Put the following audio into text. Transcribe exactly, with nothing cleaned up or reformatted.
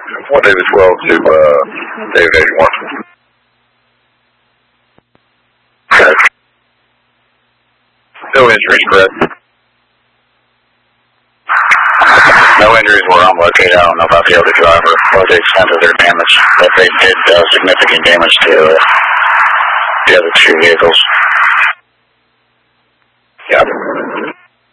one David twelve to uh, David eighty-one. Okay. No injuries, correct? No injuries where I'm located. I don't know about the other driver or the extent of their damage, but they did uh, significant damage to uh, the other two vehicles.